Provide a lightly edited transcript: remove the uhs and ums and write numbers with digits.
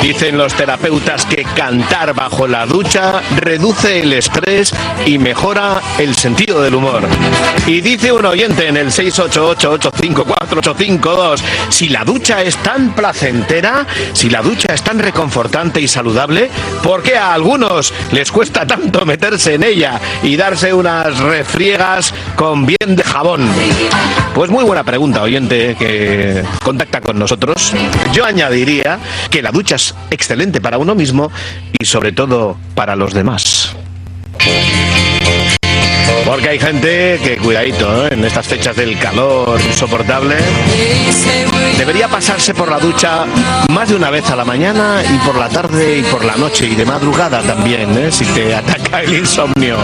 Dicen los terapeutas que cantar bajo la ducha reduce el estrés y mejora el sentido del humor. Y dice un oyente en el 688-854-852, si la ducha es tan placentera, si la ducha es tan reconfortante y saludable, ¿por qué a algunos les cuesta tanto meterse en ella y darse unas refriegas con bien de jabón? Pues muy buena pregunta, oyente que contacta con nosotros. Yo añadiría que la ducha es excelente para uno mismo y sobre todo para los demás. Porque hay gente que, cuidadito, en estas fechas del calor insoportable, debería pasarse por la ducha más de una vez a la mañana y por la tarde y por la noche y de madrugada también, si te ataca el insomnio.